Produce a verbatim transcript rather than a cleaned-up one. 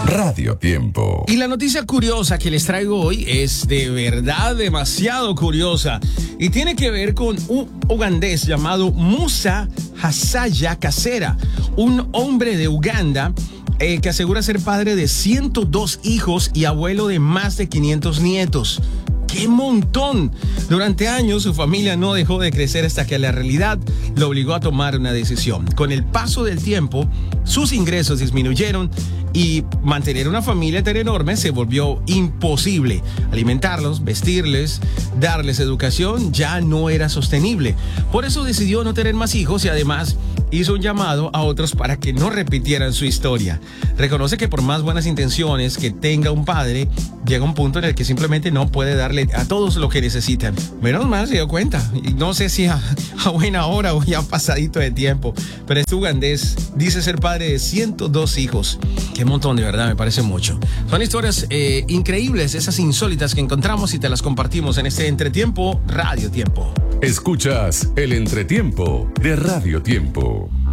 Radio Tiempo. Y la noticia curiosa que les traigo hoy es de verdad demasiado curiosa y tiene que ver con un ugandés llamado Musa Hasaya Kasera, un hombre de Uganda eh, que asegura ser padre de ciento dos hijos y abuelo de más de quinientos nietos. ¡Qué montón! Durante años su familia no dejó de crecer hasta que la realidad lo obligó a tomar una decisión. Con el paso del tiempo, sus ingresos disminuyeron y mantener una familia tan enorme se volvió imposible. Alimentarlos, vestirles, darles educación ya no era sostenible. Por eso decidió no tener más hijos y además hizo un llamado a otros para que no repitieran su historia. Reconoce que por más buenas intenciones que tenga un padre, llega un punto en el que simplemente no puede darle a todos lo que necesitan. Menos mal se dio cuenta. Y no sé si a, a buena hora o ya pasadito de tiempo, pero este ugandés dice ser padre de ciento dos hijos. Qué montón, de verdad, me parece mucho. Son historias eh, increíbles, esas insólitas que encontramos y te las compartimos en este Entretiempo, Radio Tiempo. Escuchas el Entretiempo de Radio Tiempo.